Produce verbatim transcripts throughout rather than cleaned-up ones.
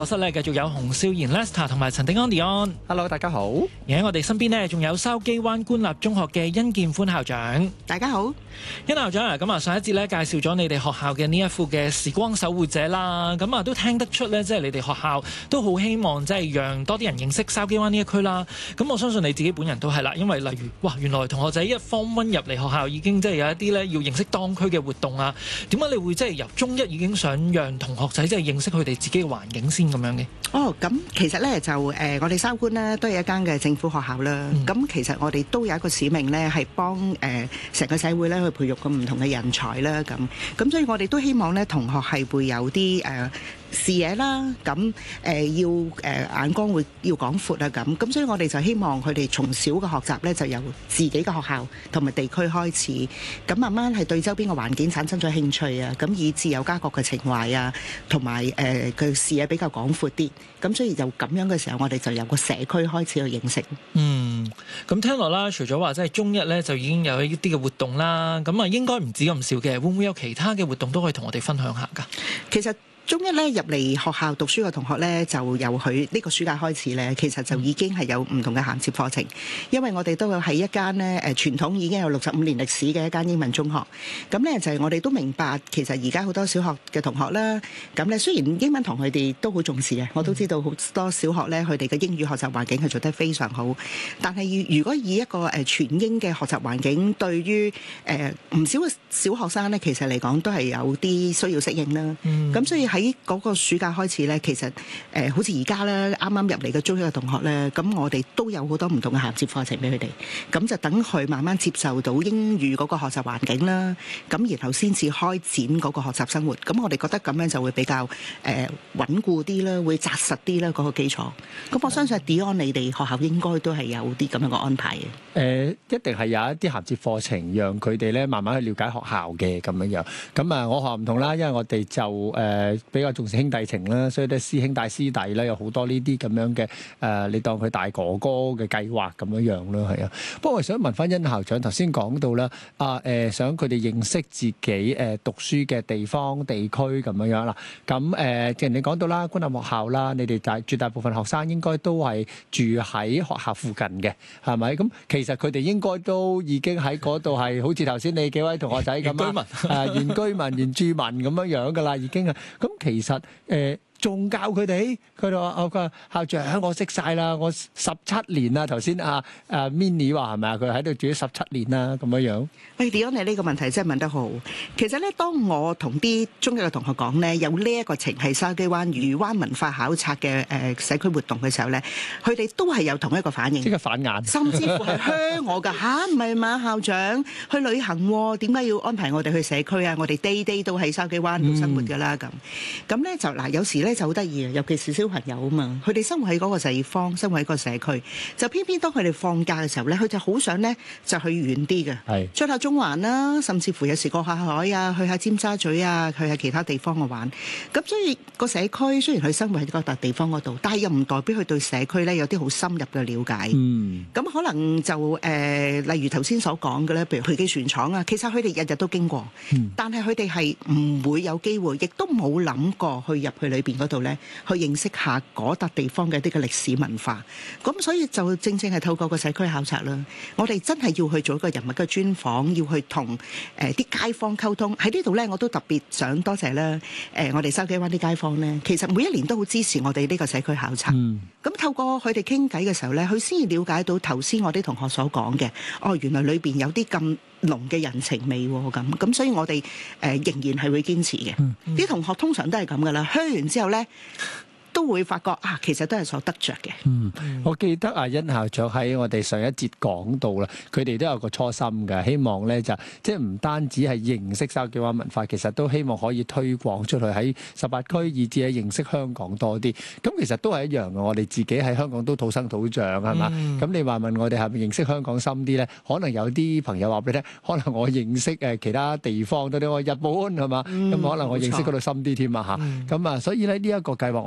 課室咧繼續有洪少賢 Lester 同埋陳定安 Dion。 Hello， 大家好。 而喺我哋身邊呢，仲有筲箕灣官立中學嘅殷建歡校長。 大家好。 殷校長啊，咁啊上一節咧介紹咗你哋學校嘅呢一副嘅時光守護者啦，咁啊都聽得出咧，即係你哋學校都好希望即係讓多啲人認識筲箕灣呢一區啦。咁我相信你自己本人都係啦，因為例如哇，原來同學仔一 Form One 入嚟學校已經即係有一啲咧要認識當區嘅活動啊。點解你會即係由中一已經想讓同學仔即係認識佢哋自己嘅環境先咁樣嘅？ 哦，咁其實咧就誒、呃，我哋筲官咧都係一間嘅政府學校啦。咁、嗯、其實我哋都有一個使命咧，係幫誒成個社會咧去培育個唔同嘅人才啦。咁咁，所以我哋都希望咧同學係會有啲誒、呃視野啦，咁誒、呃、要誒、呃、眼光會要廣闊啊，咁咁所以我哋就希望佢哋從小嘅學習咧，就由自己嘅學校同埋地區開始，咁慢慢係對周邊嘅環境產生咗興趣啊，咁以至有家國嘅情懷啊，同埋誒佢視野比較廣闊啲，咁所以就咁樣嘅時候，我哋就由個社區開始去認識。 嗯，咁聽落啦，除咗話即係中一咧就已經有一啲嘅活動啦，咁啊應該唔止咁少嘅，會唔會有其他嘅活動都可以同我哋分享下㗎？ 其實中一咧入嚟學校讀書嘅同學咧，就由佢呢個暑假開始咧，其實就已經係有唔同嘅銜接課程，因為我哋都有喺一間咧誒傳統已經有六十五年歷史嘅一間英文中學，咁咧就係我哋都明白，其實而家好多小學嘅同學啦，咁咧雖然英文堂佢哋都好重視嘅，我都知道好多小學咧佢哋嘅英語學習環境係做得非常好，但係如果以一個誒全英嘅學習環境，對於誒唔少嘅小學生咧，其實嚟講都係有啲需要適應啦，咁、嗯、所以喺嗰個暑假開始咧，其實誒、呃、好似而家咧啱啱入嚟嘅中一嘅同學咧，咁我哋都有好多唔同嘅銜接課程俾佢哋，咁就等佢慢慢接受到英語嗰個學習環境啦，咁然後先至開展嗰個學習生活。咁我哋覺得咁樣就會比較誒、呃、穩固啲啦，會紮實啲啦嗰個基礎。咁我相信 Dion 你哋學校應該都係有啲咁樣嘅安排嘅。誒、 呃，一定係有一啲銜接課程，讓佢哋咧慢慢去了解學校嘅咁樣樣。咁啊，我學校唔同啦，因為我哋就誒、呃、比較重視兄弟情啦，所以咧師兄帶師弟咧有好多呢啲咁樣嘅誒、呃，你當佢大哥哥嘅計劃咁樣樣咯，係啊。不過我想問翻殷校長，頭先講到啦，啊誒、呃，想佢哋認識自己誒、呃、讀書嘅地方地區咁樣樣啦。咁誒，既然你講到啦，官立學校啦，你哋大絕大部分學生應該都係住喺學校附近嘅，係咪？咁其實佢哋應該都已經喺嗰度係好似頭先你幾位同學仔咁啊，誒原居民、原住民咁樣樣噶啦，已經啊。咁其實誒仲教佢哋，佢哋話：我個校長，我識晒啦，我十七年啦。頭先阿阿 Minnie 話係咪啊？佢喺度住咗十七年啦，咁樣樣。 喂，Dion，你呢個問題真係問得好。其實咧，當我同啲中一嘅同學講咧，有呢一個程係筲箕灣漁灣文化考察嘅誒社區活動嘅時候咧，佢哋都係有同一個反應， 即係反眼， 甚至乎係噓我㗎吓，唔係嘛，校長去旅行喎，點解要安排我哋去社區啊？我哋 day day 都喺筲箕灣度生活㗎啦，咁咁咧就嗱，有時咧就好得意啊，尤其是小朋友啊嘛，佢哋生活喺嗰個地方，生活喺個社區，就偏偏當佢哋放假嘅時候咧，佢就好想咧就去遠啲嘅，係出下中環啦，甚至乎有時過下海啊，去下尖沙咀啊，去下其他地方嘅玩。咁所以個社區雖然佢生活喺嗰笪地方嗰度，但係又唔代表佢對社區咧有啲好深入嘅了解。嗯，咁可能就誒、呃，例如頭先所講嘅咧，譬如去機船廠啊，其實佢哋日日都經過，嗯、但係佢哋係唔會有機會，亦都冇諗過去入去裏邊嗰度咧，去認識下嗰笪地方嘅一啲嘅歷史文化。咁所以就正正係透過個社區考察啦，我哋真係要去做一個人物嘅專訪，要去同誒啲街坊溝通。喺呢度咧，我都特別想多謝咧誒、呃、我哋筲箕灣啲街坊咧，其實每一年都好支持我哋呢個社區考察。咁、嗯、透過佢哋傾偈嘅時候咧，佢先至了解到頭先我啲同學所講嘅，哦，原來裏邊有啲咁濃嘅人情味喎，咁咁，所以我哋誒、呃、仍然係會堅持嘅。啲、嗯嗯、同學通常都係咁噶啦，噓完之後咧，都會發覺啊，其實都係所得着嘅。嗯， 我記得阿殷校長喺我哋上一節講到啦，佢哋都有個初心嘅，希望咧就即係唔單止係認識筲箕灣文化，其實都希望可以推廣出去喺十八區，以至係認識香港多啲。咁其實都係一樣嘅，我哋自己喺香港都土生土長係嘛？咁、嗯、你話問我哋係咪認識香港深啲咧？可能有啲朋友話俾你聽，可能我認識誒其他地方多啲，我日本係嘛？咁、嗯、可能我認識嗰度深啲添啊嚇。咁啊，所以咧呢一個計劃，我相信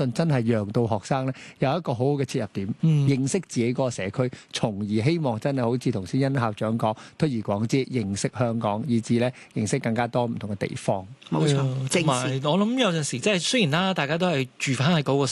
信真係讓到學生咧有一個好好嘅切入點， 嗯認識自己嗰個社區，從而希望真係好似同先恩校長講，推而廣之，認識香港，以至咧認識更加多唔同嘅地方。 冇錯， 同正視埋我諗有陣時即係雖然啦，大家都係住翻喺嗰個